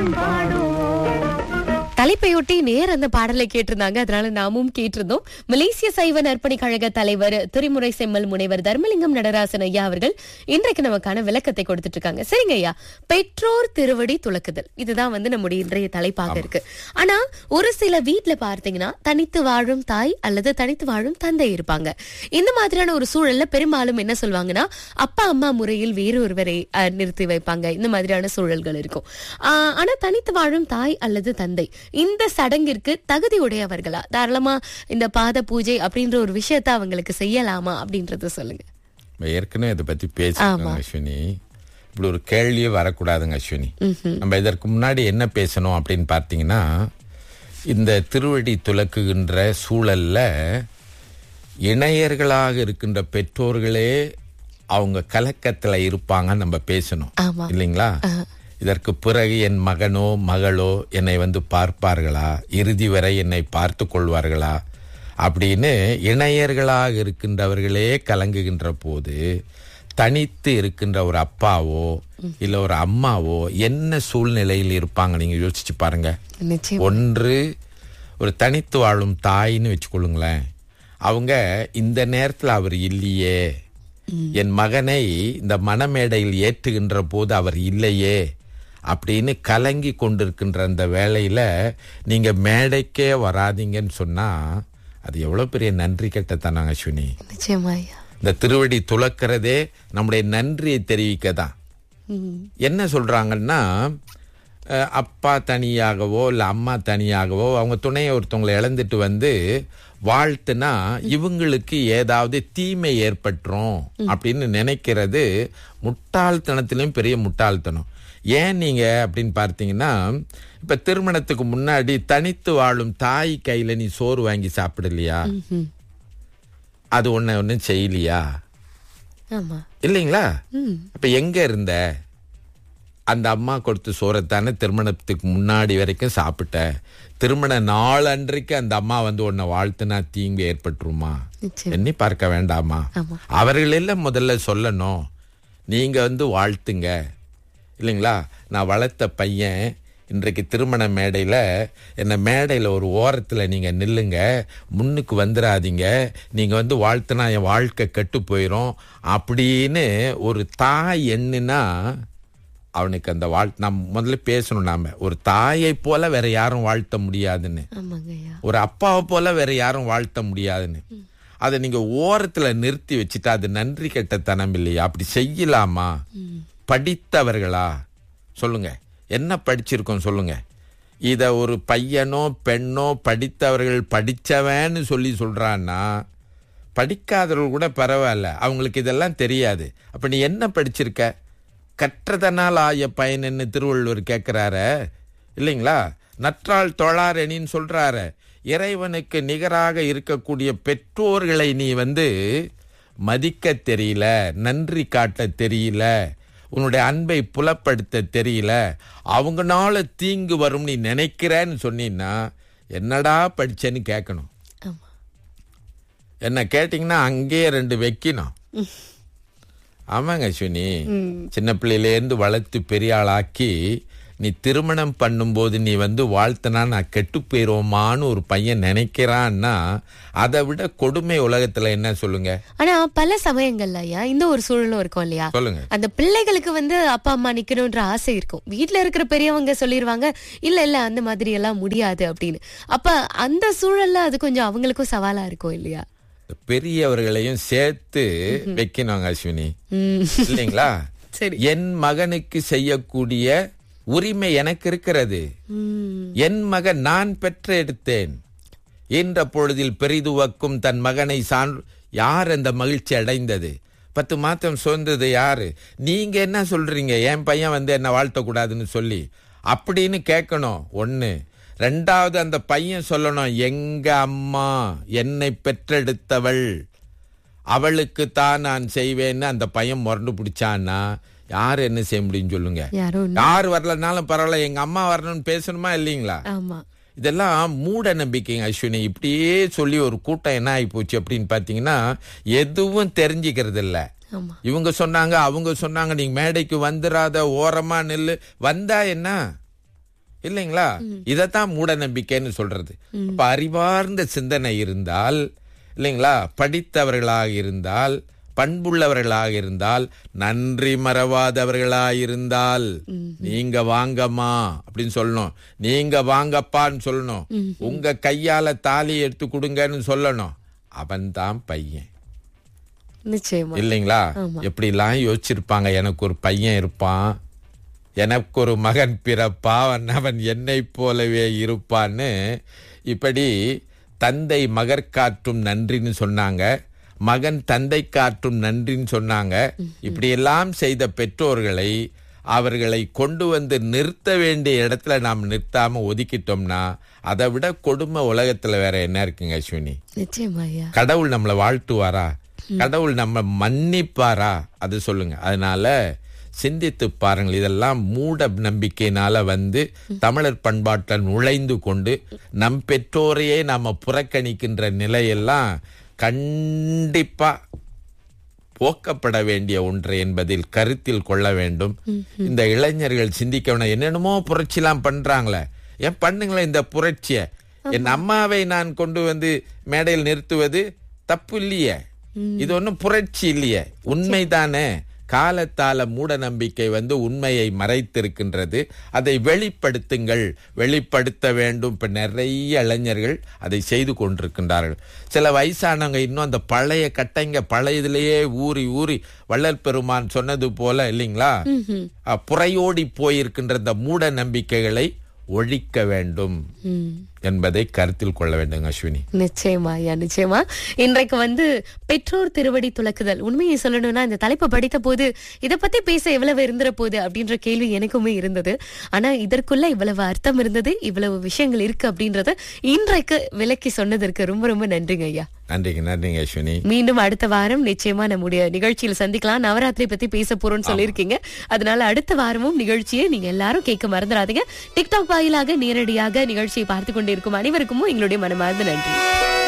தலைப்பையொட்டி நேர் அந்த பாடலை கேட்டிருந்தாங்க. அதனால நாமும் கேட்டிருந்தோம். மலேசிய சைவ நற்பணி கழக தலைவர் திருமுறை செம்மல் முனைவர் தர்மலிங்கம் நடராசன் ஐயா அவர்கள் இன்றைக்கு நமக்கான விளக்கத்தை கொடுத்துட்டு இருக்காங்க. சரிங்க ஐயா, பெற்றோர் திருவடி துலக்குதல், இதுதான் நம்முடைய இன்றைய தலைப்பாக இருக்கு. ஆனா ஒரு சில வீட்டுல பார்த்தீங்கன்னா தனித்து வாழும் தாய் அல்லது தனித்து வாழும் தந்தை இருப்பாங்க. இந்த மாதிரியான ஒரு சூழல்ல பெரும்பாலும் என்ன சொல்லுவாங்கன்னா, அப்பா அம்மா முறையில் வேறு ஒருவரை நிறுத்தி வைப்பாங்க. இந்த மாதிரியான சூழல்கள் இருக்கும். ஆனா தனித்து வாழும் தாய் அல்லது தந்தை இந்த சடங்கிற்கு தகுதி உடையவர்களா? தாராளமா இந்த பாத பூஜை அப்படின்ற ஒரு விஷயத்த அவங்களுக்கு செய்யலாமா அப்படின்றத சொல்லுங்க. ஏற்கனவே இதை பத்தி பேசுறோம் அஸ்வினி. இப்படி ஒரு கேள்வியே வரக்கூடாதுங்க அஸ்வினி. நம்ம இதற்கு முன்னாடி என்ன பேசணும் அப்படின்னு பார்த்தீங்கன்னா, இந்த திருவடி துலக்குகின்ற சூழல்ல இணையர்களாக இருக்கின்ற பெற்றோர்களே அவங்க கலக்கத்துல இருப்பாங்க நம்ம பேசணும் இல்லைங்களா? இதற்கு பிறகு என் மகனோ மகளோ என்னை பார்ப்பார்களா, இறுதி வரை என்னை பார்த்து கொள்வார்களா அப்படின்னு இணையர்களாக இருக்கின்றவர்களே கலங்குகின்ற போது, தனித்து இருக்கின்ற ஒரு அப்பாவோ இல்ல ஒரு அம்மாவோ என்ன சூழ்நிலையில் இருப்பாங்க நீங்க யோசிச்சு பாருங்க. ஒன்று, ஒரு தனித்து வாழும் தாயின்னு வச்சுக்கொள்ளுங்களேன். அவங்க இந்த நேரத்தில் அவர் இல்லையே, என் மகனை இந்த மணமேடையில் ஏற்றுகின்ற போது அவர் இல்லையே அப்படின்னு கலங்கி கொண்டிருக்கின்ற அந்த வேளையில நீங்க மேடைக்கே வராதீங்கன்னு சொன்னா அது எவ்வளவு பெரிய நன்றி கெட்டத்தானாங்க அஸ்வினி. இந்த திருவடி துலக்கிறதே நம்முடைய நன்றியை தெரிவிக்க தான். என்ன சொல்றாங்கன்னா, அப்பா தனியாகவோ இல்ல அம்மா தனியாகவோ அவங்க துணையை ஒருத்தவங்களை இழந்துட்டு வாழ்த்துனா இவங்களுக்கு ஏதாவது தீமை ஏற்பட்டுரும் அப்படின்னு நினைக்கிறது முட்டாள்தனத்திலும் பெரிய முட்டாள்தனம். ஏன் நீங்க அப்படின்னு பார்த்தீங்கன்னா, இப்ப திருமணத்துக்கு முன்னாடி தனித்து வாழும் தாய் கையில நீ சோறு வாங்கி சாப்பிடலையா? அது ஒன்னு செய்யலையா? இல்லைங்களா? அப்ப எங்க இருந்த? அந்த அம்மா கொடுத்த சோறத்தானே திருமணத்துக்கு முன்னாடி வரைக்கும் சாப்பிட்ட. திருமண நாள் அன்றைக்கு அந்த அம்மா உன்னை வாழ்த்துனா தீங்கு ஏற்பட்டுருமா? எண்ணி பார்க்க வேண்டாமா? அவர்கள் எல்லாம் முதல்ல சொல்லணும், நீங்க வாழ்த்துங்க இல்லைங்களா? நான் வளர்த்த பையன் இன்றைக்கு திருமண மேடையில் என்ன மேடையில் ஒரு ஓரத்தில் நீங்கள் நில்லுங்க, முன்னுக்கு வந்துடாதீங்க, நீங்கள் வாழ்த்துனா என் வாழ்க்கை கெட்டு போயிடும் அப்படின்னு ஒரு தாய் எண்ணுனா அவனுக்கு அந்த நாம் முதல்ல பேசணும். நாம ஒரு தாயை போல வேற யாரும் வாழ்த்த முடியாதுன்னு, ஒரு அப்பாவை போல வேற யாரும் வாழ்த்த முடியாதுன்னு அதை நீங்க ஓரத்துல நிறுத்தி வச்சுட்டா அது நன்றி கெட்டத்தனம் இல்லையா? அப்படி செய்யலாமா? படித்தவர்களா சொல்லுங்க, என்ன படிச்சிருக்கோம் சொல்லுங்க. இத ஒரு பையனோ பெண்ணோ படித்தவர்கள் படிச்சவன்னு சொல்றான்னா, படிக்காதவர்கள் கூட பரவாயில்ல, அவங்களுக்கு இதெல்லாம் தெரியாது. அப்ப நீ என்ன படிச்சிருக்க? கற்றதனால் ஆய பயன்னு திருவள்ளுவர் கேட்கிறாரு இல்லைங்களா? நற்றால் தொழாரெனின்னு சொல்றாரு. இறைவனுக்கு நிகராக இருக்கக்கூடிய பெற்றோர்களை நீ மதிக்க தெரியல, நன்றி காட்ட தெரியல, உன்னுடைய அன்பை புலப்படுத்த தெரியல, அவங்கனால தீங்கு வரும் நீ நினைக்கிறேன்னு சொன்னீன்னா என்னடா படிச்சேன்னு கேட்கணும். என்ன கேட்டீங்கன்னா அங்கேயே 2 வைக்கணும். ஆமாங்க அஸ்வினி, சின்ன பிள்ளையிலேருந்து வளர்த்து பெரிய ஆளாக்கி நீ திருமணம் பண்ணும்போது நீ வாழ்த்தனா நான் கெட்டு போயிருவோமான்னு ஒரு பையன் நினைக்கிறான்னா அதை விட கொடுமை உலகத்துல என்ன சொல்லுங்க. ஆனா பல சமயங்கள்ல இந்த ஒரு சூழலும் இருக்கும் இல்லையா? சொல்லுங்க. அந்த பிள்ளைகளுக்கு அப்பா அம்மா நிக்கணும்ன்ற ஆசை இருக்கும். வீட்டுல இருக்கிற பெரியவங்க சொல்லிருவாங்க, இல்ல அந்த மாதிரி எல்லாம் முடியாது அப்படின்னு. அப்ப அந்த சூழல்ல அது கொஞ்சம் அவங்களுக்கும் சவாலா இருக்கும் இல்லையா? பெரியவர்களையும் சேர்த்து வைக்கணும் அஸ்வினி இல்லைங்களா? சரி, என் மகனுக்கு செய்யக்கூடிய உரிமை எனக்கு இருக்கிறது. என் மகன் நான் பெற்ற எடுத்தேன் என்ற பொழுதில் பெரிதுவக்கும் தன் மகனை யார் அந்த மகிழ்ச்சி அடைந்தது? 10 மாதம் சுதந்தது யாரு? நீங்க என்ன சொல்றீங்க, என் பையன் என்ன வாழ்த்தக்கூடாதுன்னு சொல்லி அப்படின்னு கேட்கணும். 1. 2வது, அந்த பையன் சொல்லணும், எங்க அம்மா என்னை பெற்றெடுத்தவள், அவளுக்கு தான் நான் செய்வேன்னு அந்த பையன் முரண்டு பிடிச்சான்னா யாரு என்ன செய்ய முடியும் சொல்லுங்க? யார் வரலனாலும் பரவாயில்ல, எங்க அம்மா வரணும்னு பேசணுமா இல்லீங்களா? இதெல்லாம் மூட நம்பிக்கைங்க அஸ்வினி. இப்படியே சொல்லி ஒரு கூட்டம் என்ன ஆகி போச்சு அப்படின்னு பாத்தீங்கன்னா, எதுவும் தெரிஞ்சுக்கிறது இல்ல. இவங்க சொன்னாங்க அவங்க சொன்னாங்க, நீங்க மேடைக்கு வந்துராத, ஓரமா நில்லு. வந்தா என்ன? இல்லைங்களா? இதத்தான் மூட நம்பிக்கைன்னு சொல்றது. அப்ப அறிவார்ந்த சிந்தனை இருந்தால், இல்லைங்களா, படித்தவர்களாக இருந்தால், பண்புள்ளவர்களாக இருந்தால், நன்றி மறவாதவர்களாக இருந்தால், நீங்க வாங்கம்மா அப்படின்னு சொல்லணும், நீங்க வாங்கப்பான்னு சொல்லணும், உங்க கையால தாலி எடுத்து கொடுங்கன்னு சொல்லணும். அவன் தான் பையன். நிச்சயமா இல்லைங்களா? எப்படிலாம் யோசிச்சிருப்பாங்க, எனக்கு ஒரு பையன் இருப்பான், எனக்கு ஒரு மகன் பிறப்பான், அவன் என்னை போலவே இருப்பான்னு. இப்படி தந்தை மகற்காற்றும் நன்றின்னு சொன்னாங்க, மகன் தந்தை காற்றும் நன்றின்னு சொன்னாங்க. இப்படி எல்லாம் செய்த பெற்றோர்களை, அவர்களை கொண்டு வந்து நிறுத்த வேண்டிய இடத்துல நாம் நிறுத்தாம ஒதுக்கிட்டோம்னா அதை விட கொடுமை உலகத்துல வேற என்ன இருக்குங்க அஸ்வினி? நிச்சயமா ஐயா. கடவுள் நம்மளை வாழ்த்துவாரா? கடவுள் நம்ம மன்னிப்பாரா? அது சொல்லுங்க. அதனால சிந்தித்து பாருங்கள். இதெல்லாம் மூட நம்பிக்கையினால வந்து தமிழர் பண்பாட்டில் நுழைந்து கொண்டு நம் பெற்றோரையே நாம புறக்கணிக்கின்ற நிலையெல்லாம் கண்டிப்பா போக்கப்பட வேண்டிய ஒன்று என்பதில் கருத்தில் கொள்ள வேண்டும். இந்த இளைஞர்கள் சிந்திக்க என்னென்னமோ புரட்சிலாம் பண்றாங்களே, ஏன் பண்ணுங்களேன் இந்த புரட்சிய. என் அம்மாவை நான் கொண்டு வந்து மேடையில் நிறுத்துவது தப்பு இல்லையே, இது ஒன்றும் புரட்சி இல்லையே, உண்மைதானே. காலத்தால மூட நம்பிக்கை வந்து உண்மையை மறைத்திருக்கின்றது. அதை வெளிப்படுத்துங்கள், வெளிப்படுத்த வேண்டும். இப்ப நிறைய இளைஞர்கள் அதை செய்து கொண்டிருக்கின்றார்கள். சில வயசானவங்க இன்னும் அந்த பழைய கட்டைங்க பழையதிலேயே ஊறி ஊறி வள்ளல் பெருமான் சொன்னது போல, இல்லைங்களா, புறையோடி போயிருக்கின்ற இந்த மூட நம்பிக்கைகளை ஒழிக்க வேண்டும் என்பதை கருத்தில் கொள்ள வேண்டும் அஸ்வினி. நிச்சயமா ஐயா, நிச்சயமா. இன்றைக்கு வந்து பெற்றோர் திருவடி துலக்குதல். உண்மையை சொல்லணும்னா இந்த தலைப்பை படித்த போது இதை பத்தி பேச எவ்வளவு இருந்துற போகுது அப்படின்ற கேள்வி எனக்குமே இருந்தது. ஆனா இதற்குள்ள இவ்வளவு அர்த்தம் இருந்தது, இவ்வளவு விஷயங்கள் இருக்கு அப்படின்றத இன்றைக்கு விளக்கி சொன்னதற்கு ரொம்ப ரொம்ப நன்றிங்க ஐயா. நன்றிங்க அஸ்வினி. மீண்டும் அடுத்த வாரம் நிச்சயமா நம்முடைய நிகழ்ச்சியில் சந்திக்கலாம். நவராத்திரி பத்தி பேச போறோம்னு சொல்லியிருக்கீங்க. அதனால அடுத்த வாரமும் நிகழ்ச்சியை நீங்க எல்லாரும் கேட்க மறந்துடாதீங்க. டிக்டாக் வாயிலாக நேரடியாக நிகழ்ச்சியை பார்த்து கொண்டிருக்கும் அனைவருக்கும் எங்களுடைய மனமார்ந்த நன்றி.